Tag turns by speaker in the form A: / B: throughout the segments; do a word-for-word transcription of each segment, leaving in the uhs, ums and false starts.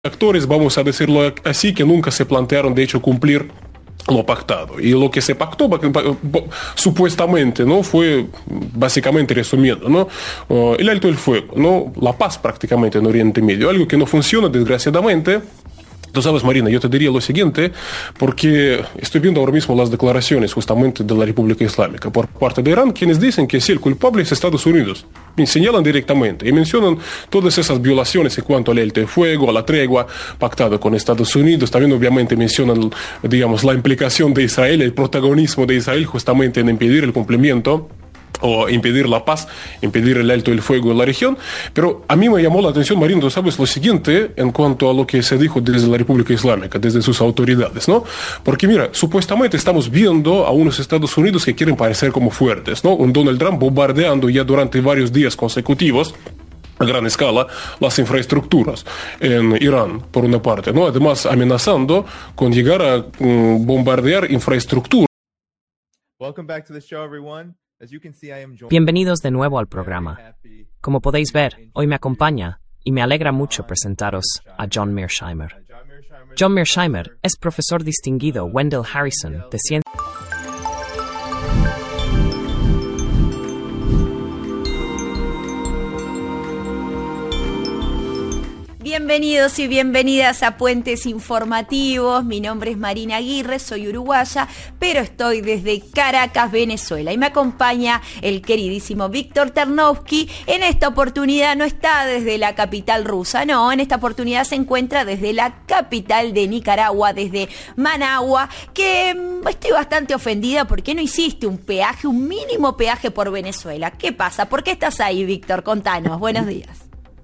A: actores, vamos a decirlo así, que nunca se plantearon de hecho cumplir lo pactado. Y lo que se pactó supuestamente, ¿no?, fue básicamente resumiendo, ¿no?, uh, el alto el fuego, ¿no?, la paz prácticamente en Oriente Medio, algo que no funciona desgraciadamente. Tú sabes, Marina, yo te diría lo siguiente, porque estoy viendo ahora mismo las declaraciones justamente de la República Islámica por parte de Irán, quienes dicen que si el culpable es Estados Unidos, y señalan directamente y mencionan todas esas violaciones en cuanto al alto el fuego, a la tregua pactada con Estados Unidos. También obviamente mencionan, digamos, la implicación de Israel, el protagonismo de Israel justamente en impedir el cumplimiento o impedir la paz, impedir el alto el fuego en la región. Pero a mí me llamó la atención, Marino, tú sabes lo siguiente en cuanto a lo que se dijo desde la República Islámica, desde sus autoridades, ¿no? Porque mira, supuestamente estamos viendo a unos Estados Unidos que quieren parecer como fuertes, ¿no? Un Donald Trump bombardeando ya durante varios días consecutivos a gran escala las infraestructuras en Irán, por una parte, ¿no? Además amenazando con llegar a um, bombardear infraestructura.
B: Welcome back to the show, everyone.
C: Bienvenidos de nuevo al programa. Como podéis ver, hoy me acompaña y me alegra mucho presentaros a John Mearsheimer. John Mearsheimer es profesor distinguido Wendell Harrison de Ciencias.
D: Bienvenidos y bienvenidas a Puentes Informativos. Mi nombre es Marina Aguirre, soy uruguaya, pero estoy desde Caracas, Venezuela. Y me acompaña el queridísimo Víctor Ternovsky. En esta oportunidad no está desde la capital rusa, no. En esta oportunidad se encuentra desde la capital de Nicaragua, desde Managua, que estoy bastante ofendida porque no hiciste un peaje, un mínimo peaje por Venezuela. ¿Qué pasa? ¿Por qué estás ahí, Víctor? Contanos. Buenos días.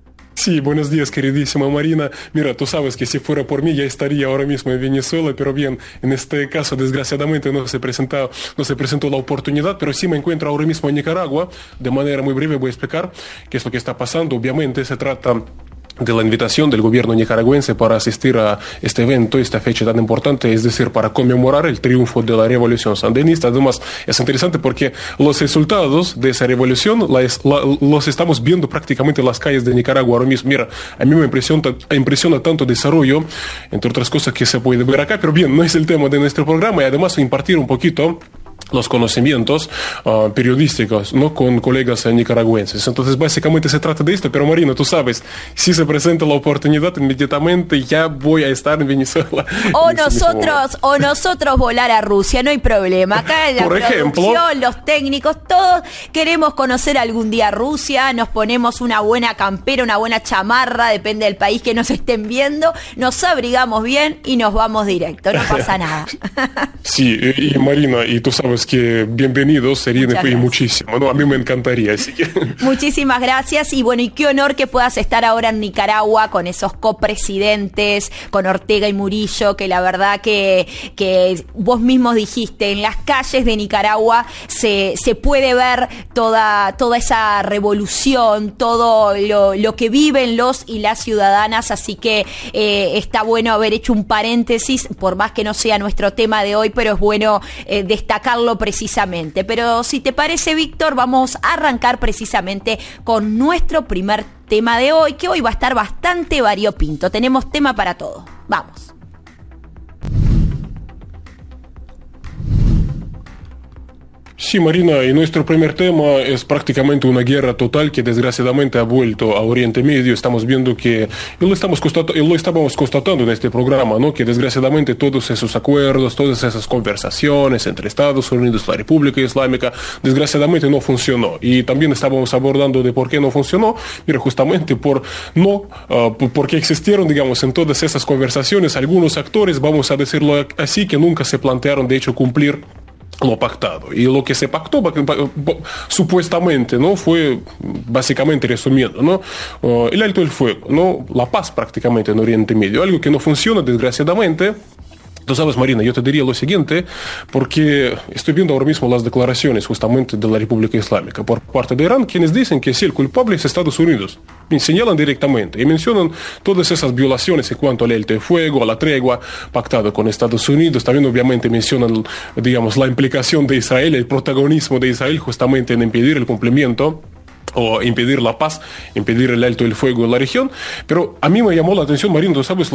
A: Sí, buenos días, queridísima Marina. Mira, tú sabes que si fuera por mí ya estaría ahora mismo en Venezuela, pero bien, en este caso desgraciadamente no se presentó, no se presentó la oportunidad, pero sí me encuentro ahora mismo en Nicaragua. De manera muy breve voy a explicar qué es lo que está pasando. Obviamente se trata de la invitación del gobierno nicaragüense para asistir a este evento, esta fecha tan importante, es decir, para conmemorar el triunfo de la revolución sandinista. Además, es interesante porque los resultados de esa revolución la es, la, los estamos viendo prácticamente en las calles de Nicaragua ahora mismo. Mira, a mí me impresiona, impresiona tanto desarrollo, entre otras cosas que se puede ver acá, pero bien, no es el tema de nuestro programa, y además impartir un poquito los conocimientos uh, periodísticos, ¿no?, con colegas uh, nicaragüenses. Entonces, básicamente se trata de esto. Pero, Marina, tú sabes, si se presenta la oportunidad, inmediatamente ya voy a estar en Venezuela.
D: O nosotros, o nosotros volar a Rusia, no hay problema. Acá en la
A: Por
D: producción,
A: ejemplo,
D: los técnicos, todos queremos conocer algún día Rusia. Nos ponemos una buena campera, una buena chamarra, depende del país que nos estén viendo. Nos abrigamos bien y nos vamos directo. No pasa nada.
A: Sí, y, y Marina, y tú sabes que bienvenidos serían y muchísimo, ¿no? A mí me encantaría, así que...
D: Muchísimas gracias y bueno, y qué honor que puedas estar ahora en Nicaragua con esos copresidentes, con Ortega y Murillo, que la verdad que, que vos mismos dijiste, en las calles de Nicaragua se, se puede ver toda, toda esa revolución, todo lo, lo que viven los y las ciudadanas, así que eh, está bueno haber hecho un paréntesis, por más que no sea nuestro tema de hoy, pero es bueno eh, destacarlo precisamente. Pero si te parece, Víctor, vamos a arrancar precisamente con nuestro primer tema de hoy, que hoy va a estar bastante variopinto. Tenemos tema para todo. Vamos.
A: Sí, Marina, y nuestro primer tema es prácticamente una guerra total que desgraciadamente ha vuelto a Oriente Medio. Estamos viendo que, y lo, estamos constata, y lo estábamos constatando en este programa, ¿no?, que desgraciadamente todos esos acuerdos, todas esas conversaciones entre Estados Unidos y la República Islámica, desgraciadamente no funcionó. Y también estábamos abordando de por qué no funcionó. Mira, justamente por no, uh, porque existieron, digamos, en todas esas conversaciones algunos actores, vamos a decirlo así, que nunca se plantearon de hecho cumplir lo pactado. Y lo que se pactó supuestamente, ¿no?, fue básicamente resumiendo, ¿no?, uh, el alto el fuego, ¿no?, la paz prácticamente en Oriente Medio, algo que no funciona desgraciadamente. Tú sabes, Marina, yo te diría lo siguiente, porque estoy viendo ahora mismo las declaraciones justamente de la República Islámica por parte de Irán, quienes dicen que si el culpable es Estados Unidos, y señalan directamente y mencionan todas esas violaciones en cuanto al alto el fuego, a la tregua pactada con Estados Unidos. También obviamente mencionan, digamos, la implicación de Israel, el protagonismo de Israel justamente en impedir el cumplimiento o impedir la paz, impedir el alto el fuego en la región. Pero a mí me llamó la atención, Marino, tú sabes,